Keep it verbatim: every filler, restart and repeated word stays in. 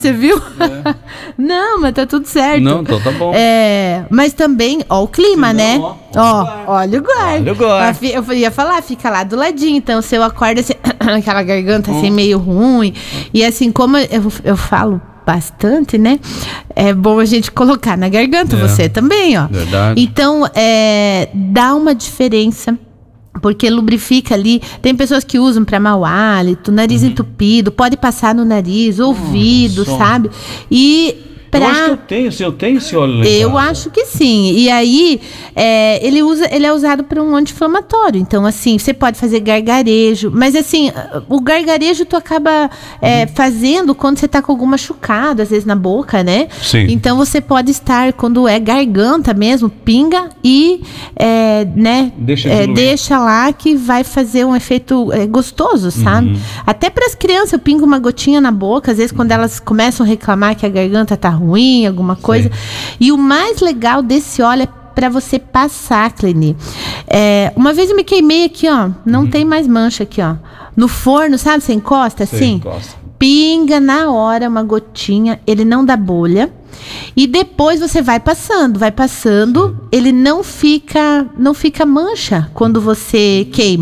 Você viu? É. Não, mas tá tudo certo. Não, então tá bom. É, mas também, ó o clima, Se né? não, Ó, ó, olha o guarda. Olha o guarda. Eu ia falar, fica lá do ladinho. Então, se eu acordo assim, aquela garganta assim, Hum. meio ruim. E assim, como eu, eu falo bastante, né? É bom a gente colocar na garganta, É. você também, ó. Verdade. Então, é, dá uma diferença. Porque lubrifica ali. Tem pessoas que usam para mau hálito, nariz entupido, pode passar no nariz, ouvido, só. sabe? E Eu acho que eu pra. tenho, se eu tenho esse óleo lá em Eu casa. acho que sim. E aí, é, ele, usa, ele é usado para um anti-inflamatório. Então, assim, você pode fazer gargarejo. Mas, assim, o gargarejo tu acaba é, fazendo quando você tá com algum machucado, às vezes na boca, né? Sim. Então, você pode estar, quando é garganta mesmo, pinga e, é, né? Deixa é, diluir. deixa lá que vai fazer um efeito é, gostoso, sabe? Uhum. Até para as crianças, eu pingo uma gotinha na boca, às vezes quando elas começam a reclamar que a garganta tá ruim, alguma coisa. Sim. E o mais legal desse óleo é para você passar, Cleni. É, uma vez eu me queimei aqui, ó, não tem mais mancha aqui, ó. No forno, sabe? Você encosta Sei, assim? encosta. Pinga na hora uma gotinha, ele não dá bolha. E depois você vai passando, vai passando, ele não fica, não fica mancha quando você queima.